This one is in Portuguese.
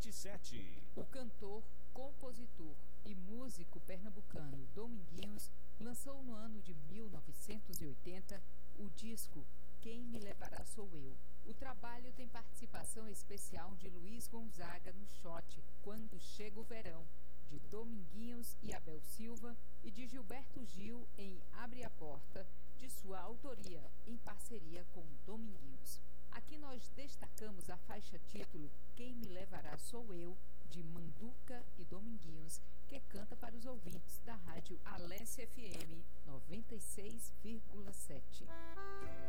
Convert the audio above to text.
27. O cantor, compositor e músico pernambucano Dominguinhos lançou no ano de 1980 o disco Quem Me Levará Sou Eu. O trabalho tem participação especial de Luiz Gonzaga no shot Quando Chega o Verão, de Dominguinhos e Abel Silva, e de Gilberto Gil em Abre a Porta, de sua autoria, em parceria com Dominguinhos. Aqui nós destacamos a faixa título Quem Me Levará Sou Eu, de Manduca e Dominguinhos, que canta para os ouvintes da rádio Alesse FM 96,7.